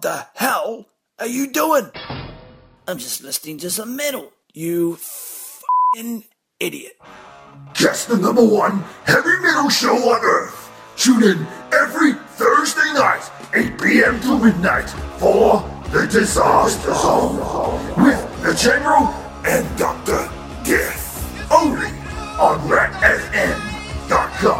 What the hell are you doing? I'm just listening to some metal, you f***ing idiot. Just the #1 heavy metal show on Earth. Tune in every Thursday night, 8 p.m. to midnight, for The Disaster Zone with the General